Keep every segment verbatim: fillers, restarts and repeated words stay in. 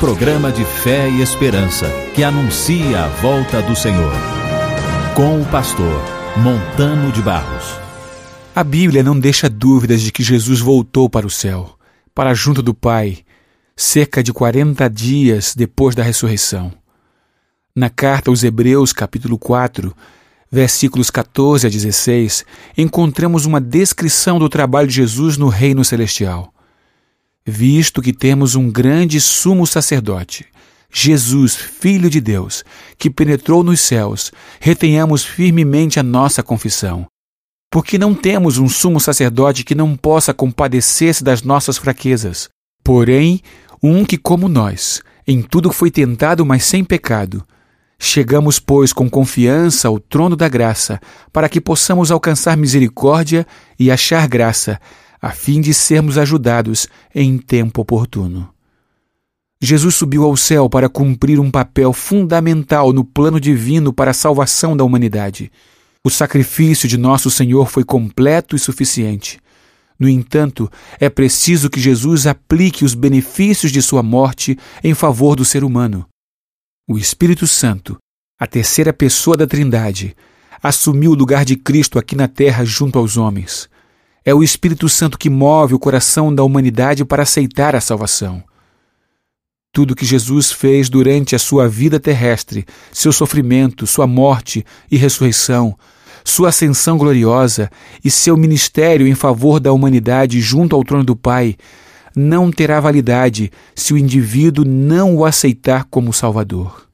programa de fé e esperança que anuncia a volta do Senhor. Com o pastor Montano de Barros. A Bíblia não deixa dúvidas de que Jesus voltou para o céu, para junto do Pai, cerca de quarenta dias depois da ressurreição. Na carta aos Hebreus, capítulo quatro, versículos catorze a dezesseis, encontramos uma descrição do trabalho de Jesus no reino celestial. Visto que temos um grande sumo sacerdote, Jesus, Filho de Deus, que penetrou nos céus, retenhamos firmemente a nossa confissão. Porque não temos um sumo sacerdote que não possa compadecer-se das nossas fraquezas, porém, um que, como nós, em tudo foi tentado, mas sem pecado. Chegamos, pois, com confiança ao trono da graça, para que possamos alcançar misericórdia e achar graça, a fim de sermos ajudados em tempo oportuno. Jesus subiu ao céu para cumprir um papel fundamental no plano divino para a salvação da humanidade. O sacrifício de nosso Senhor foi completo e suficiente. No entanto, é preciso que Jesus aplique os benefícios de sua morte em favor do ser humano. O Espírito Santo, a terceira pessoa da Trindade, assumiu o lugar de Cristo aqui na terra junto aos homens. É o Espírito Santo que move o coração da humanidade para aceitar a salvação. Tudo que Jesus fez durante a sua vida terrestre, seu sofrimento, sua morte e ressurreição, sua ascensão gloriosa e seu ministério em favor da humanidade junto ao trono do Pai, não terá validade se o indivíduo não o aceitar como Salvador.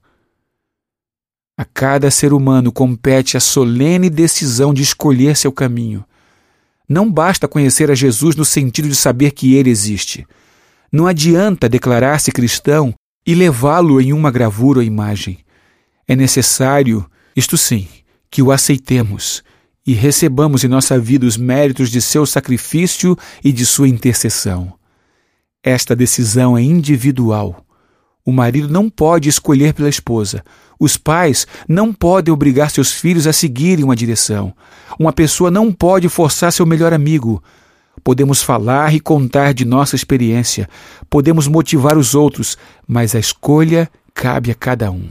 A cada ser humano compete a solene decisão de escolher seu caminho. Não basta conhecer a Jesus no sentido de saber que ele existe. Não adianta declarar-se cristão e levá-lo em uma gravura ou imagem. É necessário, isto sim, que o aceitemos e recebamos em nossa vida os méritos de seu sacrifício e de sua intercessão. Esta decisão é individual. O marido não pode escolher pela esposa. Os pais não podem obrigar seus filhos a seguirem uma direção. Uma pessoa não pode forçar seu melhor amigo. Podemos falar e contar de nossa experiência. Podemos motivar os outros, mas a escolha cabe a cada um.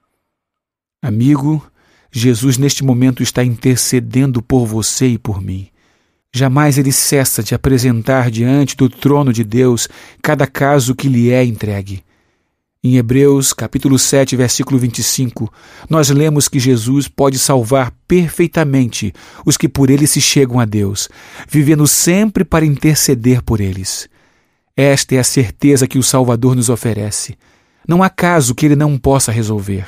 Amigo, Jesus neste momento está intercedendo por você e por mim. Jamais ele cessa de apresentar diante do trono de Deus cada caso que lhe é entregue. Em Hebreus, capítulo sete, versículo vinte e cinco, nós lemos que Jesus pode salvar perfeitamente os que por ele se chegam a Deus, vivendo sempre para interceder por eles. Esta é a certeza que o Salvador nos oferece. Não há caso que ele não possa resolver.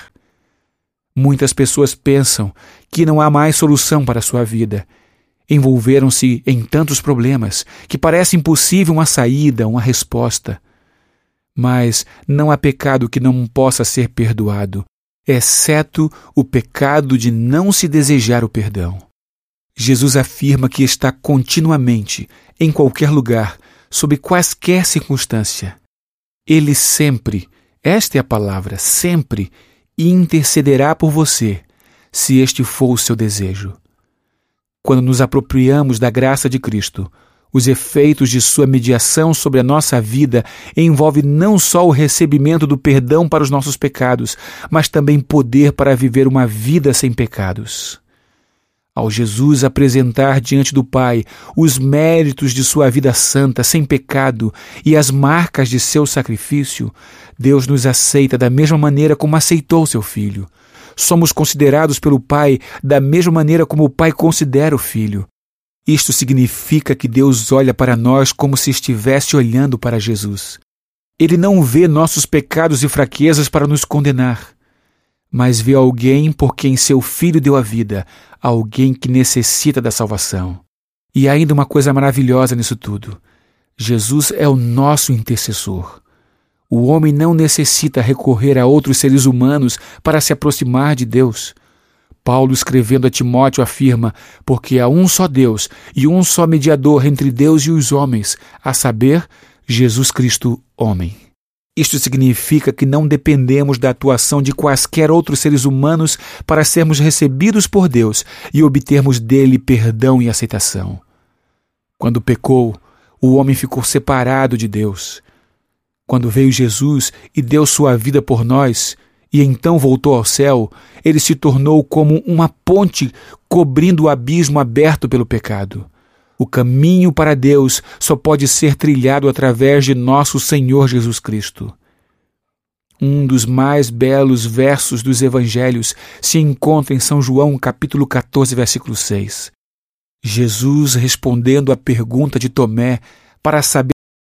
Muitas pessoas pensam que não há mais solução para a sua vida. Envolveram-se em tantos problemas que parece impossível uma saída, uma resposta. Mas não há pecado que não possa ser perdoado, exceto o pecado de não se desejar o perdão. Jesus afirma que está continuamente, em qualquer lugar, sob quaisquer circunstância. Ele sempre, esta é a palavra, sempre, intercederá por você, se este for o seu desejo. Quando nos apropriamos da graça de Cristo, os efeitos de sua mediação sobre a nossa vida envolvem não só o recebimento do perdão para os nossos pecados, mas também poder para viver uma vida sem pecados. Ao Jesus apresentar diante do Pai os méritos de sua vida santa, sem pecado, e as marcas de seu sacrifício, Deus nos aceita da mesma maneira como aceitou seu Filho. Somos considerados pelo Pai da mesma maneira como o Pai considera o Filho. Isto significa que Deus olha para nós como se estivesse olhando para Jesus. Ele não vê nossos pecados e fraquezas para nos condenar, mas vê alguém por quem seu Filho deu a vida, alguém que necessita da salvação. E ainda uma coisa maravilhosa nisso tudo: Jesus é o nosso intercessor. O homem não necessita recorrer a outros seres humanos para se aproximar de Deus. Paulo, escrevendo a Timóteo, afirma: porque há um só Deus e um só mediador entre Deus e os homens, a saber, Jesus Cristo, homem. Isto significa que não dependemos da atuação de quaisquer outros seres humanos para sermos recebidos por Deus e obtermos dele perdão e aceitação. Quando pecou, o homem ficou separado de Deus. Quando veio Jesus e deu sua vida por nós, e então voltou ao céu, ele se tornou como uma ponte cobrindo o abismo aberto pelo pecado. O caminho para Deus só pode ser trilhado através de nosso Senhor Jesus Cristo. Um dos mais belos versos dos Evangelhos se encontra em São João, capítulo quatorze, versículo seis. Jesus, respondendo à pergunta de Tomé para saber